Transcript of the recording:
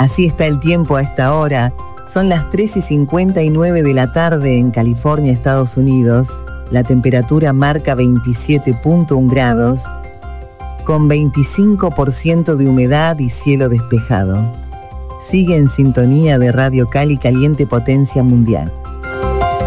Así está el tiempo a esta hora. Son las 3:59 de la tarde en California, Estados Unidos. La temperatura marca 27.1 grados, con 25% de humedad y cielo despejado. Sigue en sintonía de Radio Cali Caliente Potencia Mundial.